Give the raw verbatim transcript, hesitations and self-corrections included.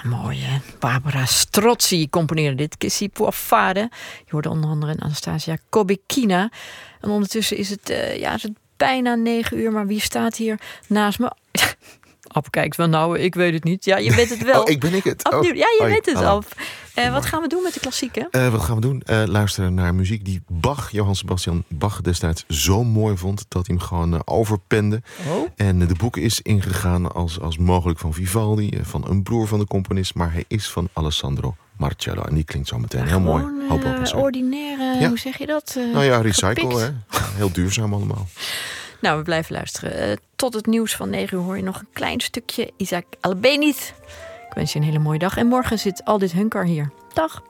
Mooi, hè? Barbara Strozzi componeerde dit. Kissi può fare. Je hoorde onder andere Anastasia Kobekina. En ondertussen is het, uh, ja, is het bijna negen uur. Maar wie staat hier naast me? Ab kijkt van nou, ik weet het niet. Ja, je weet het wel. Oh, ik ben ik het. Oh. Ja, je Hoi, weet het hallo. al. Uh, wat gaan we doen met de klassieken? Uh, wat gaan we doen? Uh, luisteren naar muziek die Bach, Johann Sebastian Bach destijds zo mooi vond dat hij hem gewoon uh, overpende. Oh. En uh, de boeken is ingegaan als, als mogelijk van Vivaldi, uh, van een broer van de componist, maar hij is van Alessandro Marcello. En die klinkt zo meteen maar heel gewoon, mooi. Hoop uh, ordinaire, ja. Hoe zeg je dat? Uh, nou ja, recycle, gepikt. hè? Heel duurzaam allemaal. Nou, we blijven luisteren. Uh, tot het nieuws van negen uur hoor je nog een klein stukje Isaac Albéniz. Ik wens je een hele mooie dag. En morgen zit Aldit Hunker hier. Dag.